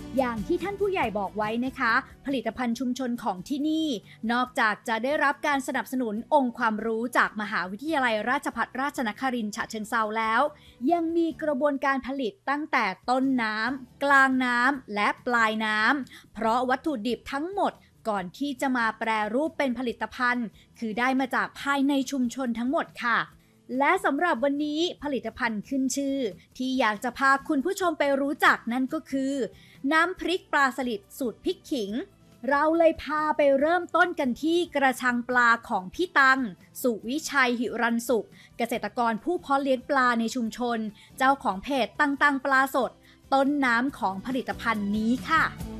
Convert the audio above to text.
อย่างที่ท่านผู้ใหญ่บอกไว้นะคะผลิตภัณฑ์ชุมชนของที่นี่นอกจากจะได้รับการสนับสนุนองค์ความรู้จากมหาวิทยาลัยราชภัฏราชนครินทร์ฉะเชิงเทราแล้วยังมีกระบวนการผลิตตั้งแต่ต้นน้ำกลางน้ำและปลายน้ำเพราะวัตถุดิบทั้งหมดก่อนที่จะมาแปรรูปเป็นผลิตภัณฑ์คือได้มาจากภายในชุมชนทั้งหมดค่ะและสำหรับวันนี้ผลิตภัณฑ์ขึ้นชื่อที่อยากจะพาคุณผู้ชมไปรู้จักนั่นก็คือน้ำพริกปลาสลิดสูตรพริกขิงเราเลยพาไปเริ่มต้นกันที่กระชังปลาของพี่ตังสุวิชัยหิรันสุขเกษตรกรผู้เพาะเลี้ยงปลาในชุมชนเจ้าของเพจตังปลาสดต้นน้ำของผลิตภัณฑ์นี้ค่ะ